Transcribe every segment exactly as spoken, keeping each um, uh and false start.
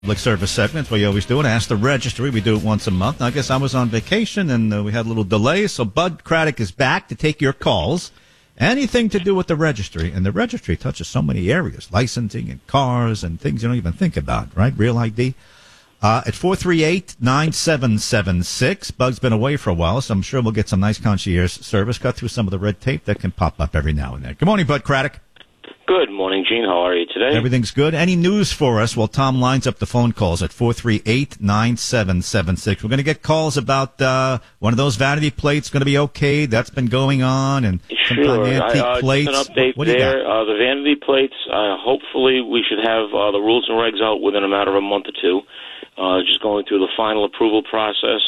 Public service segment we always do it. Ask the registry. We do it once a month. I guess I was on vacation and uh, we had a little delay, so Bud Craddock is back to take your calls. Anything to do with the registry, and the registry touches so many areas, licensing and cars and things you don't even think about, right? Real I D. Uh, at four three eight, nine seven seven six. Bud's been away for a while, so I'm sure we'll get some nice concierge service, cut through some of the red tape that can pop up every now and then. Good morning, Bud Craddock. Good morning, Gene. How are you today? Everything's good. Any news for us? Well, Tom lines up the phone calls at four three eight, nine seven seven six. We're going to get calls about uh, one of those vanity plates going to be okay. That's been going on, and sure. some antique I, uh, plates. Just an update what, what there. Uh, the vanity plates, uh, hopefully we should have uh, the rules and regs out within a matter of a month or two. Uh, just going through the final approval process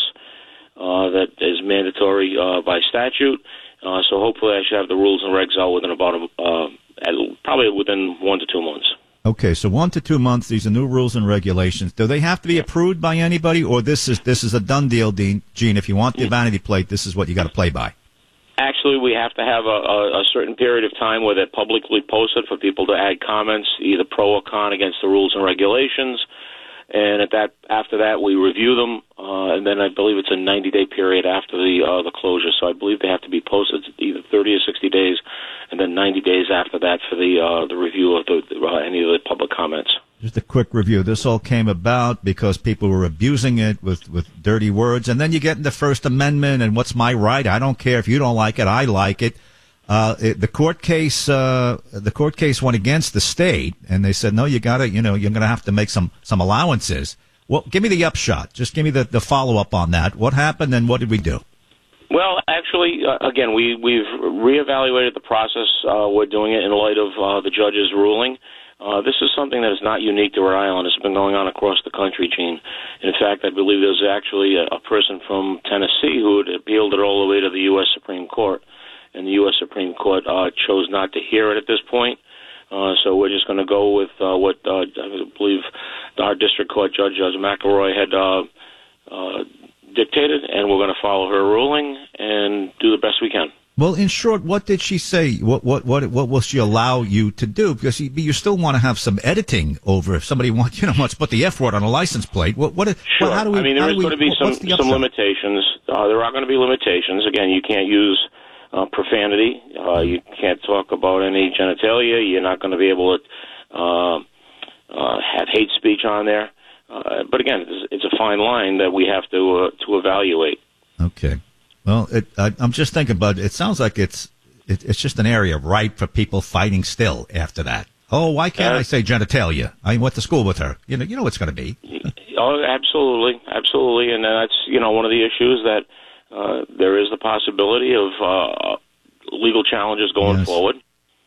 uh, that is mandatory uh, by statute. Uh, so hopefully I should have the rules and regs out within about a uh, At probably within one to two months. Okay, so one to two months. These are new rules and regulations. Do they have to be approved by anybody, or this is this is a done deal, Dean? Gene, if you want the vanity plate, this is what you got to play by. Actually, we have to have a, a, a certain period of time where they're publicly posted for people to add comments, either pro or con against the rules and regulations. And at that, after that, we review them, uh, and then I believe it's a ninety-day period after the uh, the closure. So I believe they have to be posted either thirty or sixty days, and then ninety days after that for the uh, the review of the, uh, any of the public comments. Just a quick review. This all came about because people were abusing it with, with dirty words, and then you get into First Amendment and what's my right? I don't care if you don't like it. I like it. Uh, it, the court case, uh, the court case went against the state, and they said, no, you gotta, you know, you're gonna have to make some, some allowances. Well, give me the upshot. Just give me the, the follow-up on that. What happened and what did we do? Well, actually, uh, again, we, we've reevaluated the process. Uh, we're doing it in light of uh, the judge's ruling. Uh, this is something that is not unique to Rhode Island. It's been going on across the country, Gene. In fact, I believe there's actually a, a person from Tennessee who had appealed it all the way to the U S Supreme Court. And the U S Supreme Court uh, chose not to hear it at this point. Uh, so we're just going to go with uh, what uh, I believe our district court judge, Judge McElroy, had uh, uh, dictated, and we're going to follow her ruling and do the best we can. Well, in short, what did she say? What what what what will she allow you to do? Because you, you still want to have some editing over if somebody wants, you know, wants to put the F word on a license plate. What what? Sure. Well, how do we? I mean, there is we, going to be some some limitations. Uh, there are going to be limitations. Again, you can't use Uh, profanity. Uh, you can't talk about any genitalia. You're not going to be able to uh, uh, have hate speech on there. Uh, but again, it's, it's a fine line that we have to uh, to evaluate. Okay. Well, it, I, I'm just thinking, Bud. It sounds like it's it, it's just an area ripe for people fighting still after that. Oh, why can't uh, I say genitalia? I went to school with her. You know, you know what's going to be. Oh, absolutely, absolutely, and that's you know one of the issues that. Uh, there is the possibility of uh, legal challenges going yes. forward,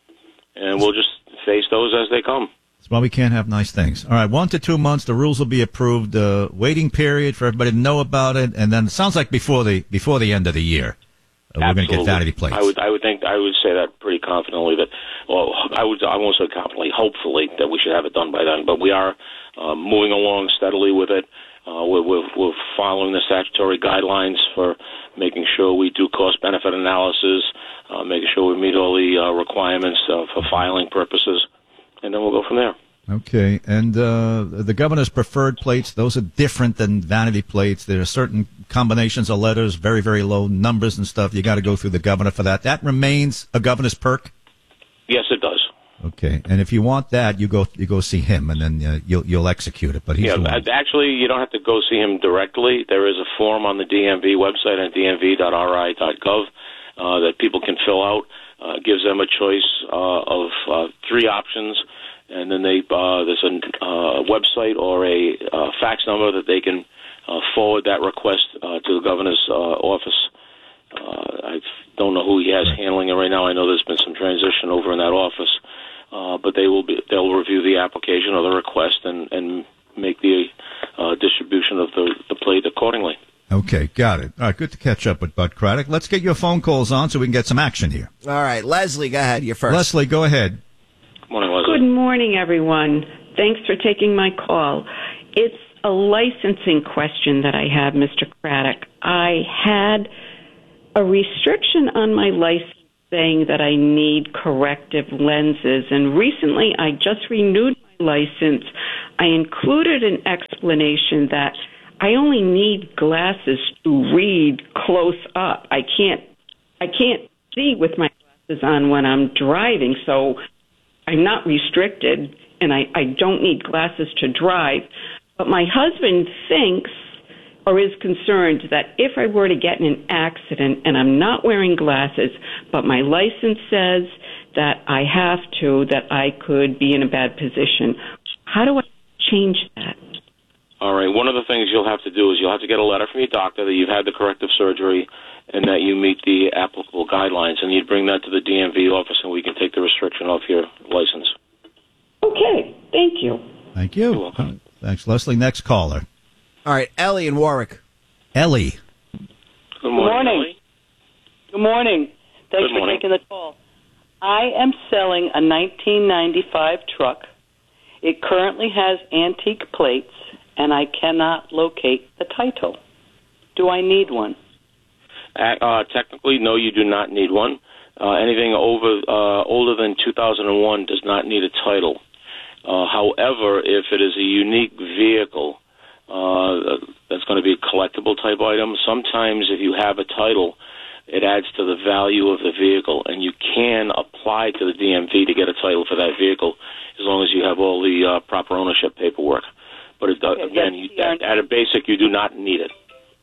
and we'll just face those as they come. That's why we can't have nice things. All right, one to two months, the rules will be approved. Uh, waiting period for everybody to know about it, and then it sounds like before the before the end of the year, uh, we're going to get vanity plates. I would, I would think, I would say that pretty confidently. That, well, I would, I won't say confidently. Hopefully, that we should have it done by then. But we are uh, moving along steadily with it. Uh, we're, we're, we're following the statutory guidelines for making sure we do cost-benefit analysis, uh, making sure we meet all the uh, requirements uh, for filing purposes, and then we'll go from there. Okay, and uh, the governor's preferred plates, those are different than vanity plates. There are certain combinations of letters, very, very low numbers and stuff. You got to go through the governor for that. That remains a governor's perk? Yes, it does. Okay, and if you want that, you go you go see him, and then uh, you'll you'll execute it. But he's yeah, the one. Actually, you don't have to go see him directly. There is a form on the D M V website at d m v dot r i dot gov uh, that people can fill out. Uh, gives them a choice uh, of uh, three options, and then they uh, there's a uh, website or a uh, fax number that they can uh, forward that request uh, to the governor's uh, office. Uh, I don't know who he has right. handling it right now. I know there's been some transition over in that office. Uh, but they will be, they'll review the application or the request and, and make the uh, distribution of the, the plate accordingly. Okay, got it. All right, good to catch up with Bud Craddock. Let's get your phone calls on so we can get some action here. All right, Leslie, go ahead. You're first. Leslie, go ahead. Good morning, Leslie. Good morning, everyone. Thanks for taking my call. It's a licensing question that I have, Mister Craddock. I had a restriction on my license saying that I need corrective lenses, and recently I just renewed my license, I included an explanation that I only need glasses to read close up. I can't, I can't see with my glasses on when I'm driving, so I'm not restricted, and I, I don't need glasses to drive. But my husband thinks or is concerned that if I were to get in an accident and I'm not wearing glasses, but my license says that I have to, that I could be in a bad position, how do I change that? All right. One of the things you'll have to do is you'll have to get a letter from your doctor that you've had the corrective surgery and that you meet the applicable guidelines, and you'd bring that to the D M V office, and we can take the restriction off your license. Okay. Thank you. Thank you. You're welcome. Thanks, Leslie. Next caller. All right, Ellie in Warwick. Ellie. Good morning. morning. Ellie. Good morning. Thanks Good for morning. taking the call. I am selling a nineteen ninety-five truck. It currently has antique plates, and I cannot locate the title. Do I need one? Uh, technically, no, you do not need one. Uh, anything over uh, older than two thousand one does not need a title. Uh, however, if it is a unique vehicle uh, that's going to be a collectible type item, sometimes if you have a title, it adds to the value of the vehicle, and you can apply to the D M V to get a title for that vehicle as long as you have all the uh, proper ownership paperwork. But it, Okay, again, you, at, at a basic, you do not need it.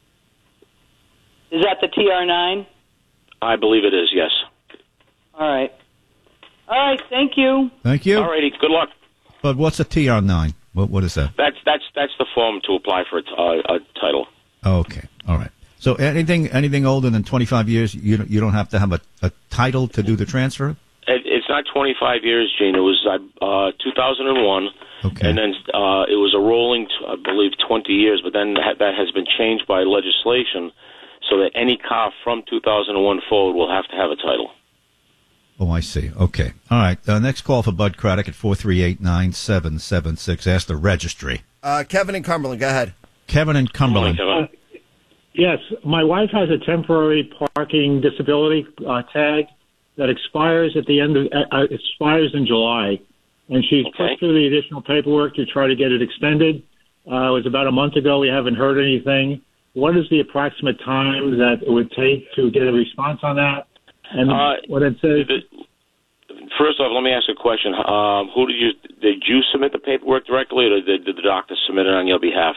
Is that the T R nine? I believe it is, yes. All right. All right, thank you. Thank you. All righty, good luck. But what's a T R nine? What, what is that? That's that's that's the form to apply for a, t- uh, a title. Okay. All right. So anything anything older than twenty-five years, you don't, you don't have to have a, a title to do the transfer? It, it's not twenty-five years, Gene. It was uh, two thousand one, Okay. and then uh, it was a rolling, t- I believe, twenty years. But then that, that has been changed by legislation, so that any car from two thousand one forward will have to have a title. Oh, I see. Okay. All right. Uh, next call for Bud Craddock at four three eight, nine seven seven six. Ask the registry. Uh, Kevin in Cumberland, go ahead. Kevin in Cumberland. Kevin. Yes, my wife has a temporary parking disability uh, tag that expires at the end of uh, expires in July, and she's Okay. put through the additional paperwork to try to get it extended. Uh, it was about a month ago. We haven't heard anything. What is the approximate time that it would take to get a response on that? And Uh, what it says. First off, let me ask a question. Um, who did you did you submit the paperwork directly, or did, did the doctor submit it on your behalf?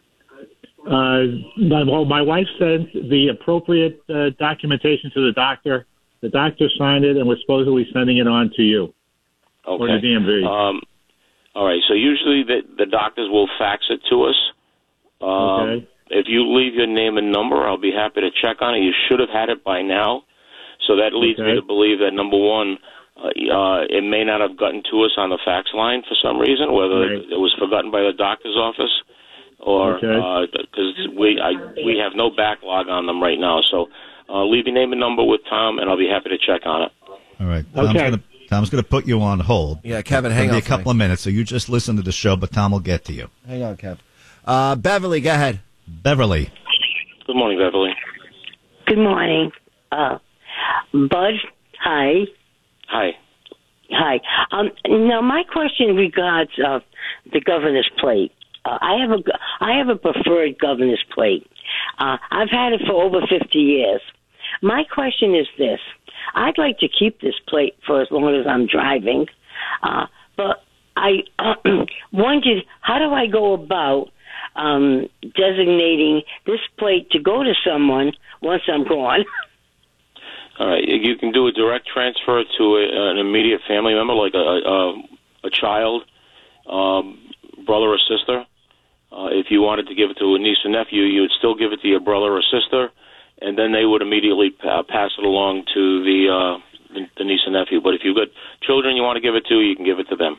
Uh, my, well, my wife sent the appropriate uh, documentation to the doctor. The doctor signed it, and we're supposedly sending it on to you Okay. or the D M V. Um, all right. So usually the, the doctors will fax it to us. Um, Okay. If you leave your name and number, I'll be happy to check on it. You should have had it by now. So that leads Okay. me to believe that, number one, uh, uh, it may not have gotten to us on the fax line for some reason, whether Right. it was forgotten by the doctor's office or Okay. because we I, we have no backlog on them right now. So uh, leave your name and number with Tom, and I'll be happy to check on it. All right. Tom's Okay. gonna Tom's going to put you on hold. Yeah, Kevin, hang It'll on be a for couple me. of minutes, so you just listen to the show, but Tom will get to you. Hang on, Kev. Uh, Beverly, go ahead. Beverly. Good morning, Beverly. Good morning. Uh, Bud, hi. Hi. Hi. Um, now, my question regards uh, the governor's plate. Uh, I have a I have a preferred governor's plate. Uh, I've had it for over fifty years. My question is this. I'd like to keep this plate for as long as I'm driving, uh, but I uh, wondered, how do I go about um, designating this plate to go to someone once I'm gone? All right, you can do a direct transfer to a, an immediate family member, like a a, a child, um, brother or sister. Uh, if you wanted to give it to a niece or nephew, you would still give it to your brother or sister, and then they would immediately pa- pass it along to the, uh, the the niece and nephew. But if you've got children you want to give it to, you can give it to them.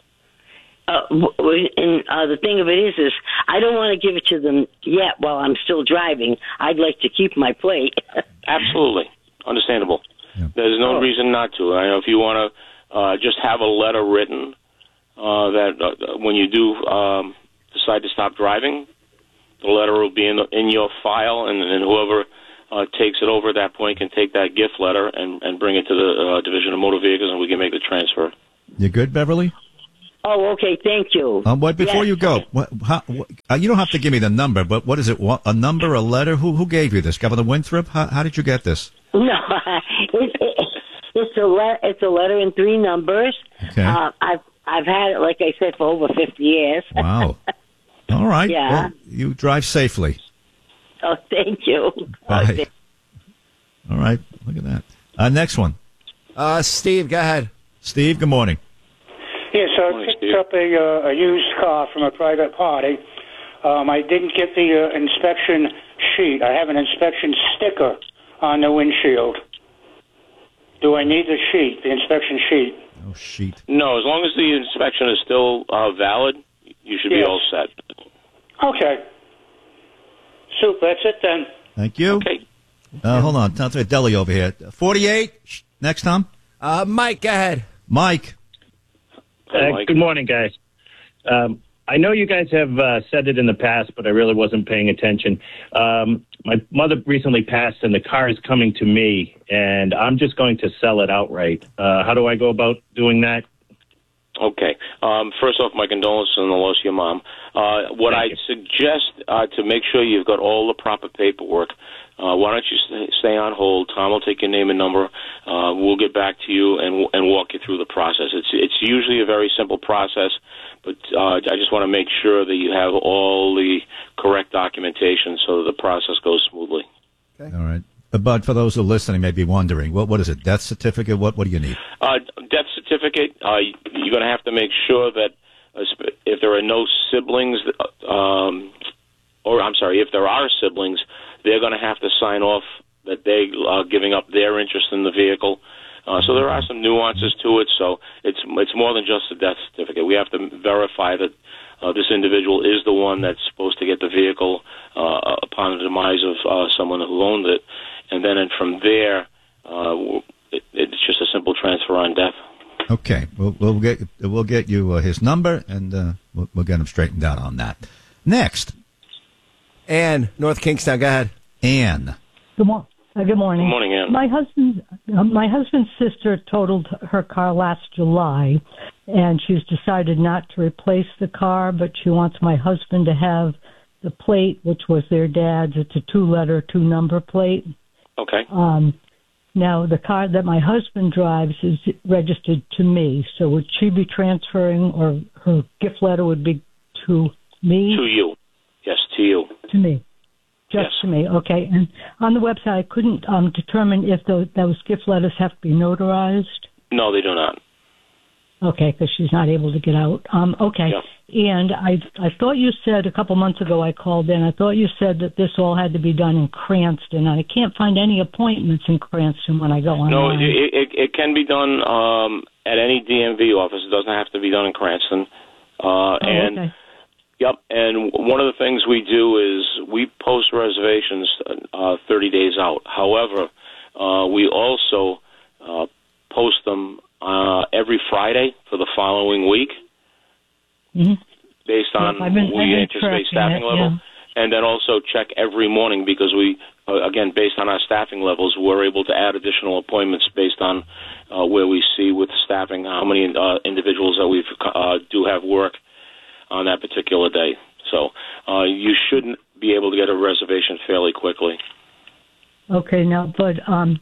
Uh, w- w- and uh, the thing of it is, is I don't want to give it to them yet while I'm still driving. I'd like to keep my plate. Absolutely. Understandable. Yeah. There's no Oh. reason not to. I know if you want to uh, just have a letter written uh, that uh, when you do um, decide to stop driving, the letter will be in, the, in your file, and, and whoever uh, takes it over at that point can take that gift letter and, and bring it to the uh, Division of Motor Vehicles, and we can make the transfer. You good, Beverly? Oh, okay. Thank you. Um, but before Yes. you go, what, how, what, uh, you don't have to give me the number, but what is it? What, a number, a letter? Who who gave you this? Governor Winthrop? How, how did you get this? No, it, it, it's a le- it's a letter in three numbers. Okay. Uh, I've I've had it, like I said, for over fifty years. Wow. All right. Yeah. Well, you drive safely. Oh, thank you. Bye. Okay. All right. Look at that. Uh, next one. Uh, Steve, go ahead. Steve, good morning. Yes, I Morning, picked Steve. up a, uh, a used car from a private party. Um, I didn't get the uh, inspection sheet. I have an inspection sticker on the windshield. Do I need the sheet, the inspection sheet? Oh, sheet. No, as long as the inspection is still uh, valid, you should be Yes. all set. Okay. Soup, that's it then. Thank you. Okay. Uh, hold on. That's a deli over here. forty-eight. Shh. Next, Tom. Uh, Mike, go ahead. Mike. Hey, Uh, Mike. good morning, guys. Um, I know you guys have uh, said it in the past, but I really wasn't paying attention. Um, my mother recently passed, and the car is coming to me, and I'm just going to sell it outright. Uh, how do I go about doing that? Okay. Um, first off, my condolences on the loss of your mom. Uh, what Thank I'd suggest uh, to make sure you've got all the proper paperwork, uh, why don't you stay, stay on hold? Tom will take your name and number. Uh, we'll get back to you and and walk you through the process. It's it's usually a very simple process, but uh, I just want to make sure that you have all the correct documentation so that the process goes smoothly. All right. Uh, Bud, for those who are listening, may be wondering, what what is it? Death certificate? What what do you need? Uh, death certificate, uh, you're going to have to make sure that uh, sp- if there are no siblings, uh, um, or I'm sorry, if there are siblings, they're going to have to sign off that they are giving up their interest in the vehicle. Uh, so there are some nuances to it. So it's it's more than just a death certificate. We have to verify that uh, this individual is the one that's supposed to get the vehicle uh, upon the demise of uh, someone who owned it, and then and from there, uh, it, it's just a simple transfer on death. Okay, we'll we'll get we'll get you uh, his number, and uh, we'll, we'll get him straightened out on that. Next, Ann, North Kingstown, go ahead. Ann. Good, mo- uh, good morning. Good morning, Ann. My husband, uh, my husband's sister totaled her car last July, and she's decided not to replace the car, but she wants my husband to have the plate, which was their dad's. It's a two-letter, two-number plate. Okay. Um, now, the car that my husband drives is registered to me, so would she be transferring, or her gift letter would be to me? To you. Yes, to you. To me. Just Yes. to me, okay. And on the website, I couldn't um, determine if those, those gift letters have to be notarized. No, they do not. Okay, because she's not able to get out. Um, okay. Yeah. And I I thought you said a couple months ago I called in, I thought you said that this all had to be done in Cranston. I can't find any appointments in Cranston when I go No, online. it, it, it can be done um, at any D M V office. It doesn't have to be done in Cranston. Uh, oh, and okay. Yep, and one of the things we do is we post reservations uh, thirty days out. However, uh, we also uh, post them uh, every Friday for the following week, Mm-hmm. based on Yep, I've been- I've we been anticipate tracking staffing it, level. yeah. And then also check every morning because we, uh, again, based on our staffing levels, we're able to add additional appointments based on uh, where we see with staffing how many uh, individuals that we uh, do have work on that particular day. So uh, you shouldn't be able to get a reservation fairly quickly. Okay, now, but um,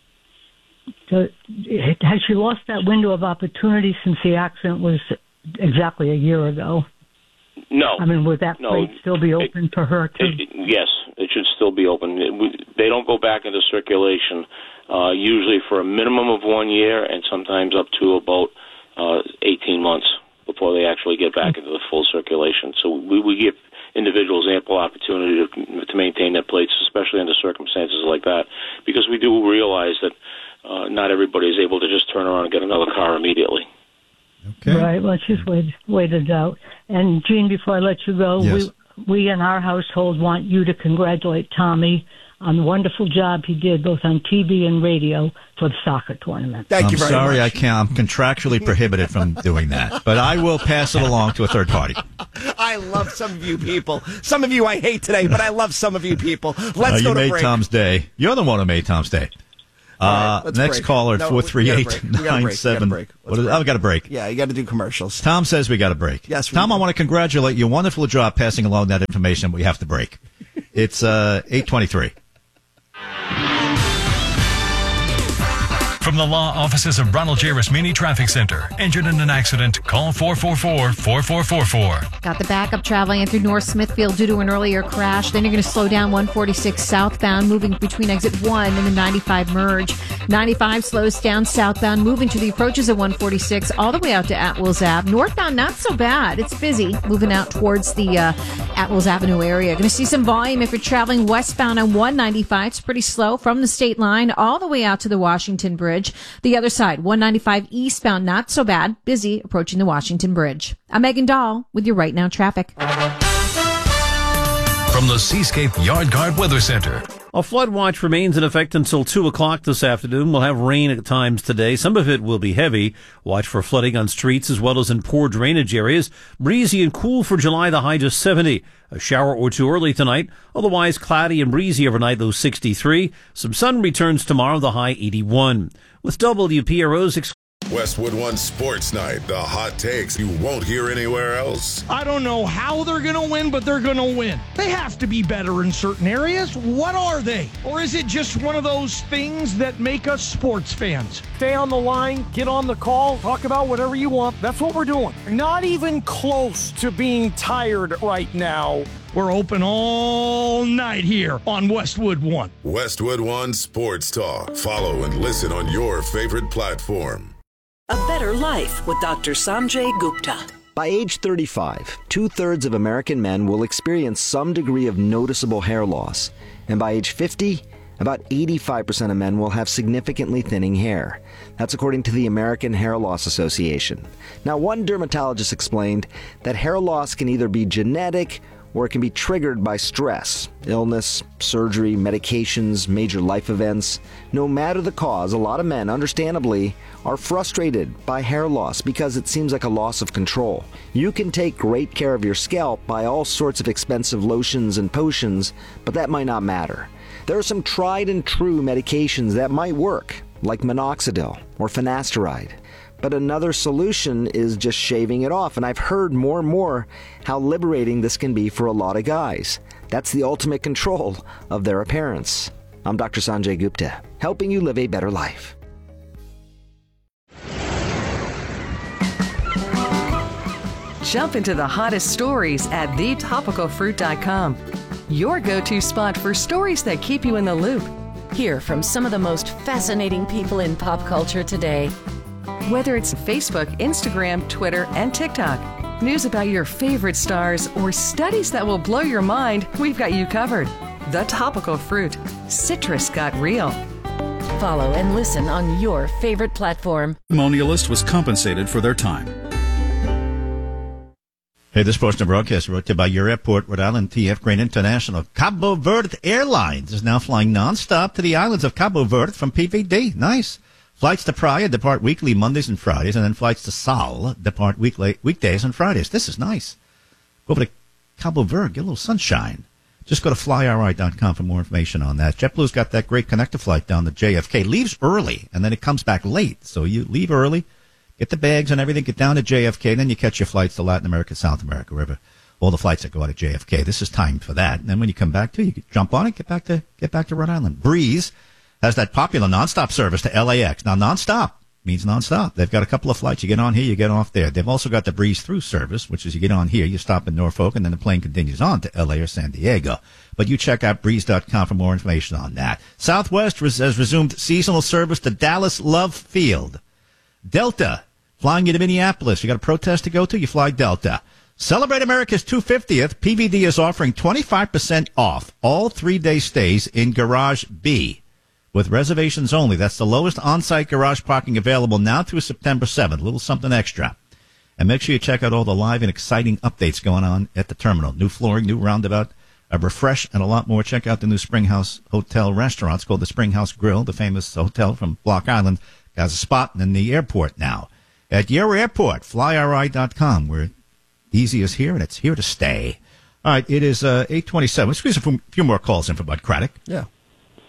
the, has she lost that window of opportunity since the accident was exactly a year ago? No. I mean, would that No. plate still be open It- for her to? It, it- yes, it should still be open. It, we, they don't go back into circulation, uh, usually for a minimum of one year and sometimes up to about uh, eighteen months before they actually get back into the full circulation. So we, we give individuals ample opportunity to, to maintain their plates, especially under circumstances like that, because we do realize that uh, not everybody is able to just turn around and get another car immediately. Okay. Right. Well, she's waited, waited out. And Gene, before I let you go, Yes. we we in our household want you to congratulate Tommy on the wonderful job he did both on T V and radio for the soccer tournament. Thank I'm you very sorry, much. I can't. I'm contractually prohibited from doing that, but I will pass it along to a third party. I love some of you people. Some of you I hate today, but I love some of you people. Let's Uh, go you to made break. Tom's day. You're the one who made Tom's day. Uh, right, next break. caller, No, four three eight, nine seven. What What is, oh, we got a break. Yeah, you got to do commercials. Tom says we got a break. Yes, we Tom, do. I want to congratulate you. Wonderful job passing along that information. We have to break. It's uh, eight twenty-three. From the law offices of Ronald J. Rasmini Traffic Center. Injured in an accident? Call four four four, four four four four. Got the backup traveling in through North Smithfield due to an earlier crash. Then you're going to slow down one forty-six southbound, moving between exit one and the ninety-five merge. ninety-five slows down southbound, moving to the approaches of one forty-six all the way out to Atwells Ave. Northbound, not so bad. It's busy, moving out towards the uh, Atwells Avenue area. Going to see some volume if you're traveling westbound on one ninety-five. It's pretty slow from the state line all the way out to the Washington Bridge. The other side, one ninety-five eastbound, not so bad. Busy approaching the Washington Bridge. I'm Megan Dahl with your Right Now traffic. From the Seascape Yard Guard Weather Center. A flood watch remains in effect until two o'clock this afternoon. We'll have rain at times today. Some of it will be heavy. Watch for flooding on streets as well as in poor drainage areas. Breezy and cool for July, the high just seventy. A shower or two early tonight. Otherwise cloudy and breezy overnight, low sixty-three. Some sun returns tomorrow, the high eighty-one. With W P R O's ex- Westwood One Sports Night. The hot takes you won't hear anywhere else. I don't know how they're going to win, but they're going to win. They have to be better in certain areas. What are they? Or is it just one of those things that make us sports fans? Stay on the line, get on the call, talk about whatever you want. That's what we're doing. Not even close to being tired right now. We're open all night here on Westwood One. Westwood One Sports Talk. Follow and listen on your favorite platform. A Better Life with Doctor Sanjay Gupta. By age thirty-five, two-thirds of American men will experience some degree of noticeable hair loss. And by age fifty, about eighty-five percent of men will have significantly thinning hair. That's according to the American Hair Loss Association. Now, one dermatologist explained that hair loss can either be genetic or it can be triggered by stress, illness, surgery, medications, major life events. No matter the cause, a lot of men, understandably, are frustrated by hair loss because it seems like a loss of control. You can take great care of your scalp by all sorts of expensive lotions and potions, but that might not matter. There are some tried and true medications that might work, like minoxidil or finasteride. But another solution is just shaving it off, and I've heard more and more how liberating this can be for a lot of guys. That's the ultimate control of their appearance. I'm Doctor Sanjay Gupta, helping you live a better life. Jump into the hottest stories at the topical fruit dot com. Your go-to spot for stories that keep you in the loop. Hear from some of the most fascinating people in pop culture today. Whether it's Facebook, Instagram, Twitter, and TikTok, news about your favorite stars, or studies that will blow your mind, we've got you covered. The Topical Fruit. Citrus got real. Follow and listen on your favorite platform. Testimonialist was compensated for their time. Hey, this portion of broadcast brought to you by your airport, Rhode Island T F Green International. Cabo Verde Airlines is now flying nonstop to the islands of Cabo Verde from P V D. Nice. Flights to Praia depart weekly Mondays and Fridays, and then flights to Sal depart weekly, weekdays and Fridays. This is nice. Go over to Cabo Verde, get a little sunshine. Just go to fly R I dot com for more information on that. JetBlue's got that great connector flight down to J F K. Leaves early, and then it comes back late. So you leave early, get the bags and everything, get down to J F K, and then you catch your flights to Latin America, South America, wherever. All the flights that go out of J F K. This is timed for that. And then when you come back to, you can jump on it, get back to get back to Rhode Island. Breeze has that popular nonstop service to L A X. Now, nonstop means nonstop. They've got a couple of flights. You get on here, you get off there. They've also got the Breeze Through service, which is you get on here, you stop in Norfolk, and then the plane continues on to L A or San Diego. But you check out breeze dot com for more information on that. Southwest has resumed seasonal service to Dallas Love Field. Delta, flying you to Minneapolis. You got a protest to go to, you fly Delta. Celebrate America's two hundred fiftieth. P V D is offering twenty-five percent off all three-day stays in Garage B. With reservations only. That's the lowest on-site garage parking available now through September seventh. A little something extra. And make sure you check out all the live and exciting updates going on at the terminal. New flooring, new roundabout, a refresh, and a lot more. Check out the new Springhouse Hotel restaurant. It's called the Springhouse Grill, the famous hotel from Block Island. Has a spot in the airport now. At your airport, fly R I dot com, where easy is here, and it's here to stay. All right, it is uh, eight twenty-seven. Let's squeeze a few more calls in for Bud Craddock. Yeah.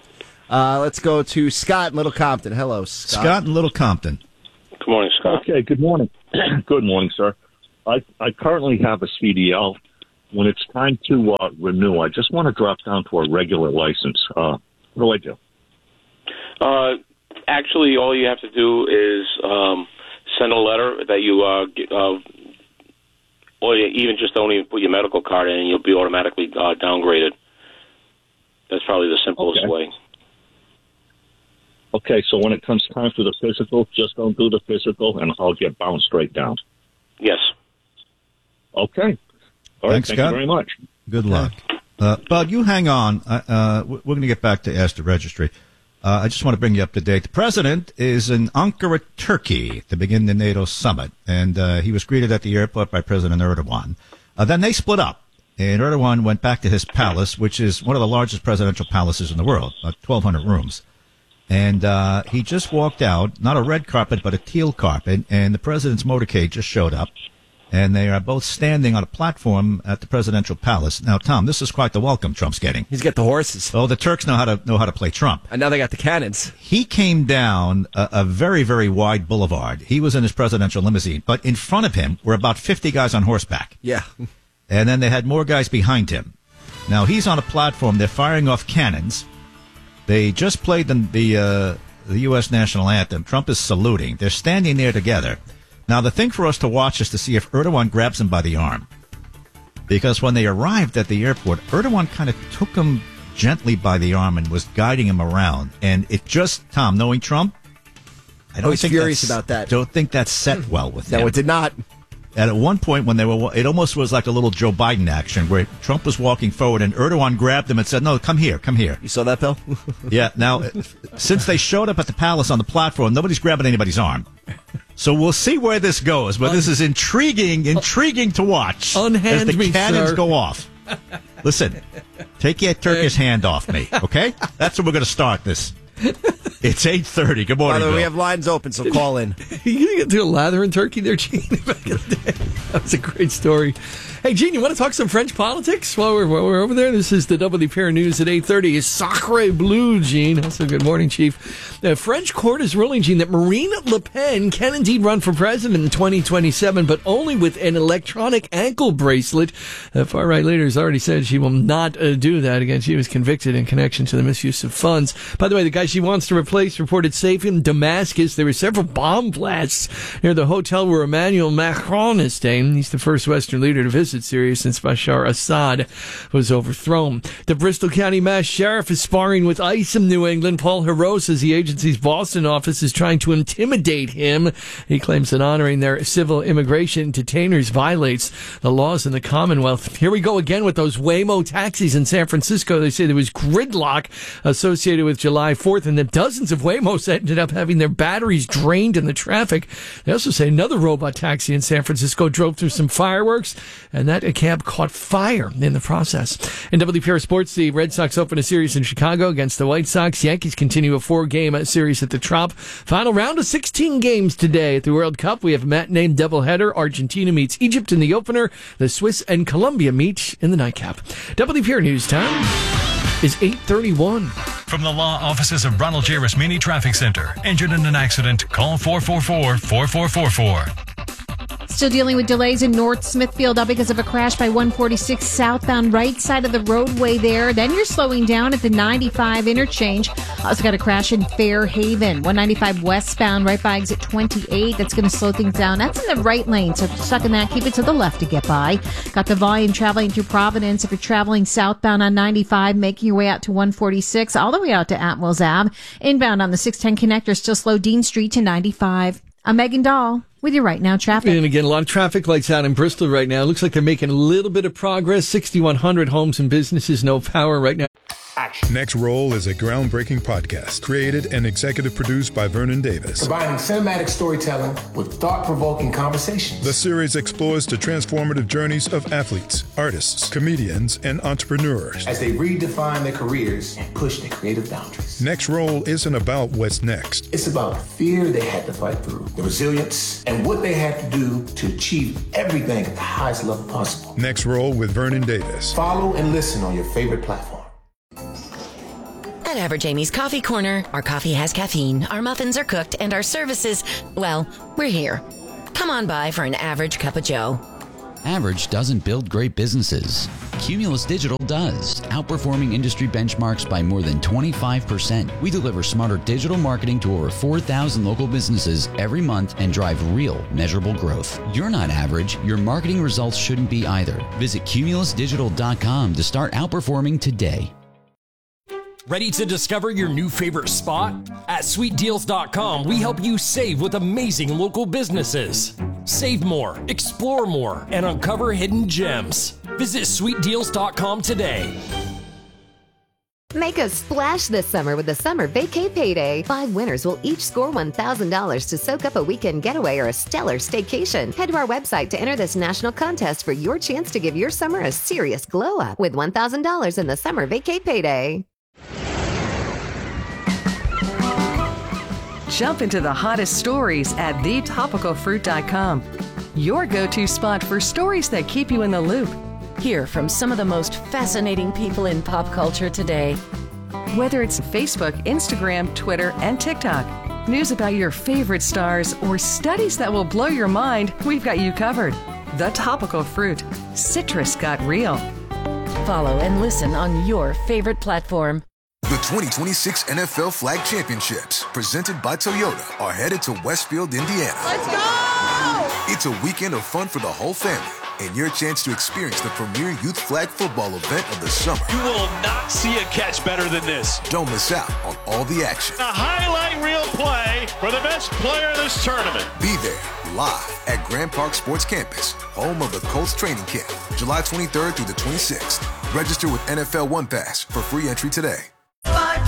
Uh, let's go to Scott in Little Compton. Hello, Scott. Scott in Little Compton. Good morning, Scott. Okay, good morning. Good morning, sir. I, I currently have a C D L. When it's time to uh, renew, I just want to drop down to a regular license. Uh, what do I do? Uh, actually, all you have to do is um, send a letter that you, uh, get, uh, or even just don't even put your medical card in, and you'll be automatically uh, downgraded. That's probably the simplest Okay. way. Okay, so when it comes time for the physical, just don't do the physical, and I'll get bounced right down. Yes. Okay. All right, Thanks, thank Scott. you very much. Good luck. Uh, Bud, you hang on. Uh, uh, we're going to get back to Ask the Registry. Uh, I just want to bring you up to date. The president is in Ankara, Turkey, to begin the NATO summit, and uh, he was greeted at the airport by President Erdogan. Uh, then they split up, and Erdogan went back to his palace, which is one of the largest presidential palaces in the world, uh, twelve hundred rooms. And uh, he just walked out, not a red carpet, but a teal carpet, and the president's motorcade just showed up. And they are both standing on a platform at the presidential palace. Now, Tom, this is quite the welcome Trump's getting. He's got the horses. Oh, the Turks know how to know how to play Trump. And now they got the cannons. He came down a, a very, very wide boulevard. He was in his presidential limousine, but in front of him were about fifty guys on horseback. Yeah. And then they had more guys behind him. Now, he's on a platform. They're firing off cannons. They just played the the, uh, the U S national anthem. Trump is saluting. They're standing there together. Now, the thing for us to watch is to see if Erdogan grabs him by the arm. Because when they arrived at the airport, Erdogan kind of took him gently by the arm and was guiding him around. And it just, Tom, knowing Trump, I don't Oh, he's think furious that's- about that. Don't think that set well with him. No, it did not. And at one point, when they were, it almost was like a little Joe Biden action where Trump was walking forward and Erdogan grabbed him and said, "No, come here, come here." You saw that, Bill? Yeah. Now, since they showed up at the palace on the platform, nobody's grabbing anybody's arm. So we'll see where this goes. But this is intriguing, intriguing to watch Unhand as the me, cannons sir. go off. Listen, take your Turkish hand off me, okay? That's where we're going to start this. It's eight thirty. Good morning, By the way, Bill. we have lines open, so call in. You gonna get to a lather in Turkey there, Gene? Back in the day. That was a great story. Hey, Gene, you want to talk some French politics while we're, while we're over there? This is the W P R News at eight thirty. It's Sacre Bleu, Gene. Also, good morning, Chief. The French court is ruling, Gene, that Marine Le Pen can indeed run for president in twenty twenty-seven, but only with an electronic ankle bracelet. The far-right leader has already said she will not uh, do that. Again, she was convicted in connection to the misuse of funds. By the way, the guy she wants to replace reported safe in Damascus. There were several bomb blasts near the hotel where Emmanuel Macron is staying. He's the first Western leader to visit Syria since Bashar Assad was overthrown. The Bristol County Mass Sheriff is sparring with ICE in New England. Paul Heroux says the agency's Boston office is trying to intimidate him. He claims that honoring their civil immigration detainers violates the laws in the Commonwealth. Here we go again with those Waymo taxis in San Francisco. They say there was gridlock associated with July fourth, and that dozens of Waymos ended up having their batteries drained in the traffic. They also say another robot taxi in San Francisco drove through some fireworks, and that a cab caught fire in the process. In W P R Sports, the Red Sox open a series in Chicago against the White Sox. Yankees continue a four-game series at the Trop. Final round of sixteen games today at the World Cup. We have a matinee doubleheader. Argentina meets Egypt in the opener. The Swiss and Colombia meet in the nightcap. W P R News time is eight thirty-one. From the law offices of Ronald J. Rasmini Traffic Center. Injured in an accident? Call four four four, four four four four. Still dealing with delays in North Smithfield up because of a crash by one forty-six southbound, right side of the roadway there. Then you're slowing down at the ninety-five interchange. Also got a crash in Fairhaven, one ninety-five westbound, right by exit twenty-eight. That's going to slow things down. That's in the right lane, so if you're stuck in that, keep it to the left to get by. Got the volume traveling through Providence. If you're traveling southbound on ninety-five, making your way out to one forty-six, all the way out to Atwells Ave. Inbound on the six ten connector, still slow Dean Street to ninety-five. I'm Megan Dahl with your Right Now traffic. And again, a lot of traffic lights out in Bristol right now. Looks like they're making a little bit of progress. sixty-one hundred homes and businesses, no power right now. Next Roll is a groundbreaking podcast created and executive produced by Vernon Davis. Combining cinematic storytelling with thought-provoking conversations. The series explores the transformative journeys of athletes, artists, comedians, and entrepreneurs as they redefine their careers and push their creative boundaries. Next Roll isn't about what's next. It's about the fear they had to fight through, the resilience, and what they had to do to achieve everything at the highest level possible. Next Roll with Vernon Davis. Follow and listen on your favorite platform. At Whatever, Jamie's Coffee Corner. Our coffee has caffeine, our muffins are cooked, and our services, well, we're here. Come on by for an average cup of joe. Average doesn't build great businesses. Cumulus Digital does, outperforming industry benchmarks by more than twenty-five percent. We deliver smarter digital marketing to over four thousand local businesses every month and drive real, measurable growth. You're not average. Your marketing results shouldn't be either. Visit cumulus digital dot com to start outperforming today. Ready to discover your new favorite spot? At sweet deals dot com, we help you save with amazing local businesses. Save more, explore more, and uncover hidden gems. Visit sweet deals dot com today. Make a splash this summer with the Summer Vacay Payday. Five winners will each score one thousand dollars to soak up a weekend getaway or a stellar staycation. Head to our website to enter this national contest for your chance to give your summer a serious glow up with one thousand dollars in the Summer Vacay Payday. Jump into the hottest stories at the topical fruit dot com. Your go-to spot for stories that keep you in the loop. Hear from some of the most fascinating people in pop culture today. Whether it's Facebook, Instagram, Twitter, and TikTok, news about your favorite stars, or studies that will blow your mind, we've got you covered. The Topical Fruit. Citrus got real. Follow and listen on your favorite platform. The twenty twenty-six N F L Flag Championships, presented by Toyota, are headed to Westfield, Indiana. Let's go! It's a weekend of fun for the whole family and your chance to experience the premier youth flag football event of the summer. You will not see a catch better than this. Don't miss out on all the action. A highlight reel play for the best player in this tournament. Be there live at Grand Park Sports Campus, home of the Colts training camp, July twenty-third through the twenty-sixth. Register with N F L One Pass for free entry today. five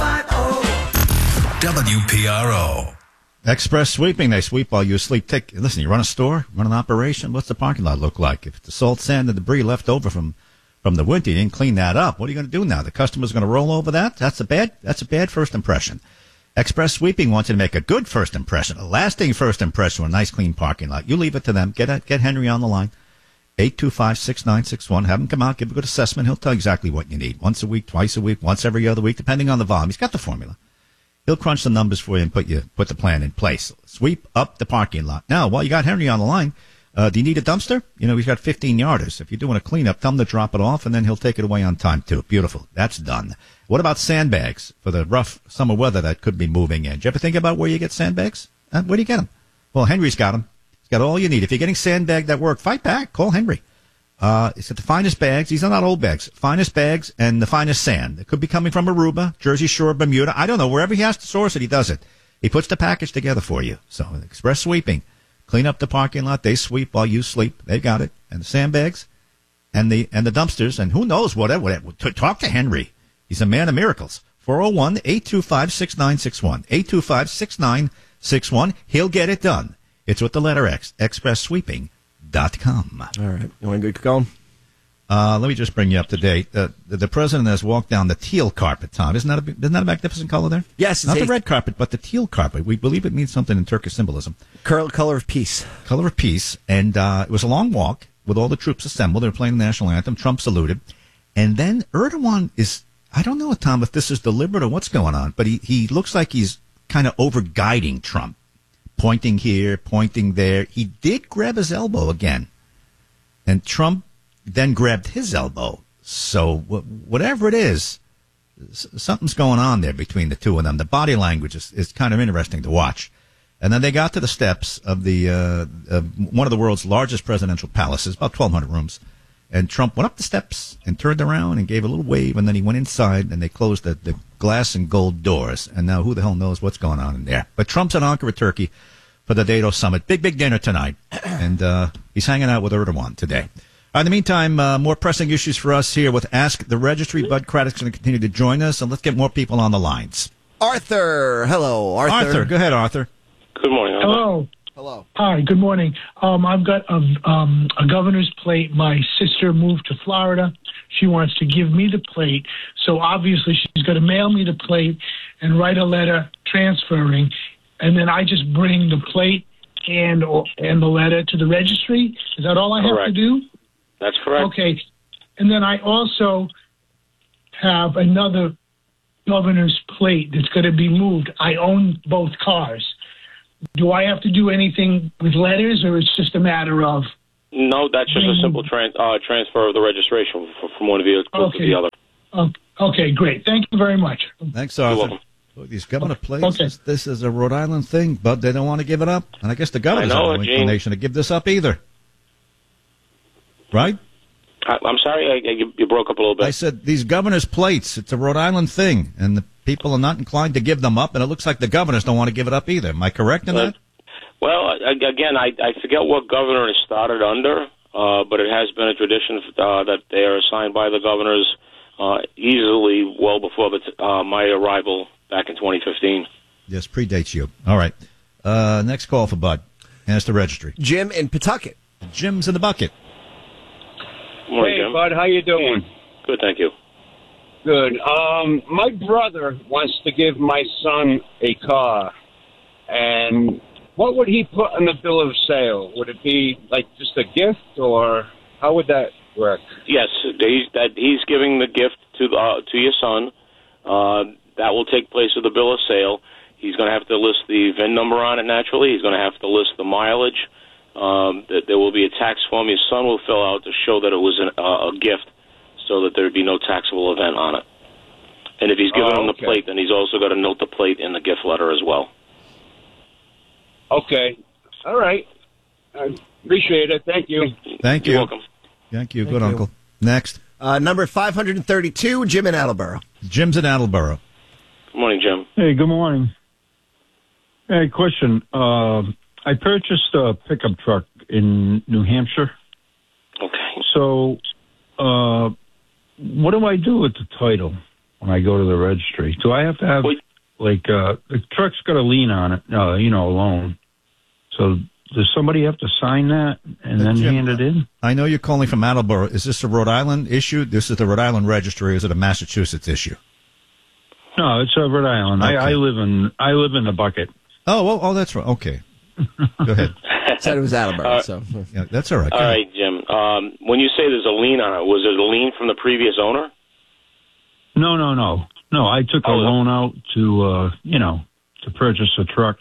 fifty W P R O. Express sweeping. They sweep while you sleep. Take, listen, you run a store, run an operation. What's the parking lot look like? If the salt, sand, and debris left over from, from the winter, you didn't clean that up. What are you going to do now? The customer's going to roll over that? That's a bad, that's a bad first impression. Express Sweeping wants you to make a good first impression, a lasting first impression with a nice, clean parking lot. You leave it to them. Get a, get Henry on the line. eight two five, six nine six one. Have him come out, give a good assessment. He'll tell you exactly what you need. Once a week, twice a week, once every other week, depending on the volume. He's got the formula. He'll crunch the numbers for you and put you put the plan in place. Sweep up the parking lot. Now, while you got Henry on the line, uh, do you need a dumpster? You know, he's got fifteen yarders. If you're doing a cleanup, tell him to drop it off, and then he'll take it away on time, too. Beautiful. That's done. What about sandbags for the rough summer weather that could be moving in? Did you ever think about where you get sandbags? Uh, where do you get them? Well, Henry's got them. He's got all you need. If you're getting sandbagged at work, fight back. Call Henry. Uh, he's got the finest bags. These are not old bags. Finest bags and the finest sand. It could be coming from Aruba, Jersey Shore, Bermuda. I don't know. Wherever he has to source it, he does it. He puts the package together for you. So, Express Sweeping. Clean up the parking lot. They sweep while you sleep. They got it. And the sandbags and the, and the dumpsters. And who knows whatever. whatever. Talk to Henry. He's a man of miracles. four oh one, eight two five, six nine six one. eight two five, six nine six one. He'll get it done. It's with the letter X. Express Sweeping. Dot com. All right. You want to get going? Uh, let me just bring you up to date. Uh, the, the president has walked down the teal carpet, Tom. Isn't that a, isn't that a magnificent color there? Yes. Not a, the red carpet, but the teal carpet. We believe it means something in Turkish symbolism. Color of peace. Color of peace. And uh, it was a long walk with all the troops assembled. They were playing the national anthem. Trump saluted. And then Erdogan is, I don't know, Tom, if this is deliberate or what's going on, but he, he looks like he's kind of over-guiding Trump. Pointing here, pointing there. He did grab his elbow again. And Trump then grabbed his elbow. So whatever it is, something's going on there between the two of them. The body language is, is kind of interesting to watch. And then they got to the steps of the uh, uh, one of the world's largest presidential palaces, about twelve hundred rooms. And Trump went up the steps and turned around and gave a little wave, and then he went inside, and they closed the, the glass and gold doors. And now who the hell knows what's going on in there. But Trump's in Ankara, Turkey, for the NATO summit. Big, big dinner tonight. And uh, he's hanging out with Erdogan today. In the meantime, uh, more pressing issues for us here with Ask the Registry. Bud Craddock's going to continue to join us, and let's get more people on the lines. Arthur. Hello, Arthur. Arthur, go ahead, Arthur. Good morning. Hello. Hello. Hi, good morning. Um, I've got a, um, a governor's plate. My sister moved to Florida. She wants to give me the plate. So obviously she's going to mail me the plate and write a letter transferring. And then I just bring the plate and or, and the letter to the registry. Is that all I have Correct. to do? That's correct. Okay. And then I also have another governor's plate that's going to be moved. I own both cars. Do I have to do anything with letters, or it's just a matter of? No, that's just a simple tran- uh, transfer of the registration f- from one vehicle Okay. to the other. Oh, okay, great. Thank you very much. Thanks, Arthur. Look, these governor plates, Okay. this, this is a Rhode Island thing, but they don't want to give it up. And I guess the governor's I know have no it, Gene. inclination to give this up either. Right? I, I'm sorry, I, you, you broke up a little bit. I said these governor's plates, it's a Rhode Island thing, and the people are not inclined to give them up, and it looks like the governors don't want to give it up either. Am I correct in that? Well, a- again, I, I forget what governor it started under, uh, but it has been a tradition uh, that they are assigned by the governors uh, easily well before the t- uh, my arrival back in twenty fifteen. Yes, predates you. All right. Uh, next call for Bud. And it's the registry. Jim in Pawtucket. Jim's in the bucket. Morning, hey, Jim. Bud, how you doing? Good, thank you. Good. Um, my brother wants to give my son a car, and what would he put on the bill of sale? Would it be like just a gift, or how would that work? Yes, he's, that he's giving the gift to the, uh, to your son. Uh, that will take place with the bill of sale. He's going to have to list the V I N number on it. Naturally, he's going to have to list the mileage. Um, that there will be a tax form your son will fill out to show that it was an, uh, a gift, so that there would be no taxable event on it. And if he's giving Oh, him the okay. plate, then he's also got to note the plate in the gift letter as well. Okay. All right. I appreciate it. Thank you. Thank you. You're welcome. Thank you. Thank Good you. uncle. Next. Uh, number five hundred thirty-two, Jim in Attleboro. Jim's in Attleboro. Good morning, Jim. Hey, good morning. Hey, question. Uh, I purchased a pickup truck in New Hampshire. Okay. So, uh, what do I do with the title when I go to the registry? Do I have to have, like, uh, the truck's got a lien on it, uh, you know, a loan. So, does somebody have to sign that and Uh, then Jim, hand it in? I know you're calling from Attleboro. Is this a Rhode Island issue? This is the Rhode Island registry, or is it a Massachusetts issue? No, it's uh, Rhode Island. Okay. I, I live in I live in the bucket. Oh, oh, oh that's right. Okay. Go ahead. Said it was Attleboro, Uh, so. Yeah, that's all right. Go All ahead. right, Jim. Um, when you say there's a lien on it, was it a lien from the previous owner? No, no, no, no. I took a Oh, loan out to uh, you know to purchase a truck.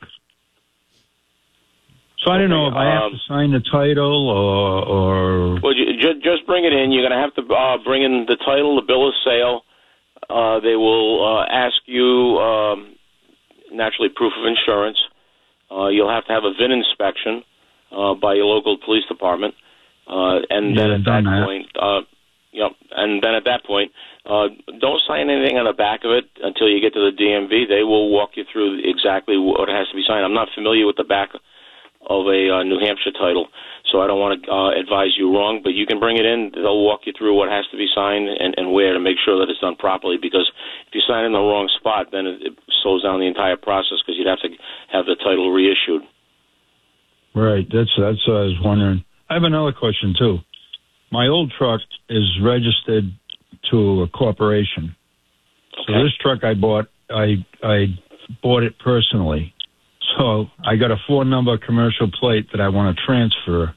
So I don't know if I have um, to sign the title or or Well, you, ju- just bring it in. You're going to have to uh, bring in the title, the bill of sale. Uh, they will uh, ask you, um, naturally, proof of insurance. Uh, you'll have to have a V I N inspection uh, by your local police department. Uh, and Yeah, then I've at that done that. point, uh, yep, and then at that point, uh, don't sign anything on the back of it until you get to the D M V. They will walk you through exactly what has to be signed. I'm not familiar with the back of a uh, New Hampshire title, so I don't want to uh, advise you wrong, but you can bring it in. They'll walk you through what has to be signed and, and where to make sure that it's done properly, because if you sign in the wrong spot, then it, it slows down the entire process, because you'd have to have the title reissued. right. That's that's what I was wondering. I have another question too. My old truck is registered to a corporation. So this truck I bought, I I bought it personally. So I got a four number commercial plate that I want to transfer.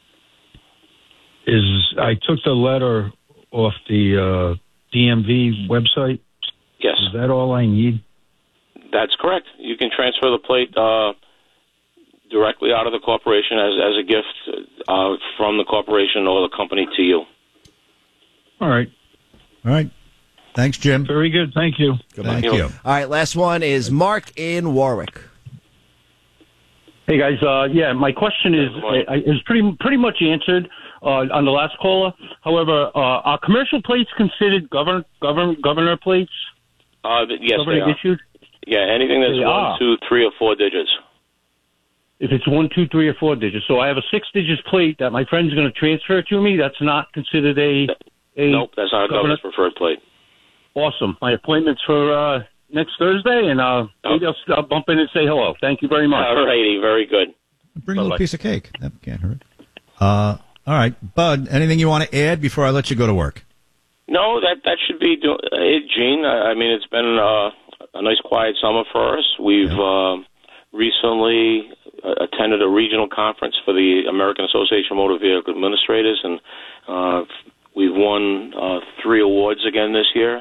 Is I took the letter off the uh, D M V website. Yes. Is that all I need? That's correct. You can transfer the plate uh, directly out of the corporation as, as a gift uh, from the corporation or the company to you. All right. All right. Thanks, Jim. Very good. Thank you. Thank you. All right, last one is Mark in Warwick. Hey guys, uh, yeah, my question is uh, is pretty pretty much answered uh, on the last caller. However, uh, are commercial plates considered govern govern governor plates? Uh, th- yes, they Governor are. issued. Yeah, anything that's They one, are. two, three, or four digits. If it's one, two, three, or four digits, so I have a six-digit plate that my friend's going to transfer to me. That's not considered a a. Nope, that's not a governor- governor's preferred plate. Awesome. My appointment's for uh, next Thursday, and uh, maybe I'll, I'll bump in and say hello. Thank you very much. All righty, very good. Bring a little piece of cake. That can't hurt. Uh, all right, Bud, anything you want to add before I let you go to work? No, that that should be do- it, Gene. I I mean, it's been uh, a nice, quiet summer for us. We've uh, recently uh, attended a regional conference for the American Association of Motor Vehicle Administrators, and uh, we've won uh, three awards again this year.